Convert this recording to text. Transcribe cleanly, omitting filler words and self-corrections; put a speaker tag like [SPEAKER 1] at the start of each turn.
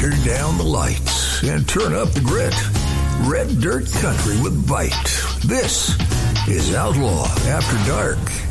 [SPEAKER 1] Turn down the lights and turn up the grit. Red Dirt Country with Bite. This is Outlaw After Dark.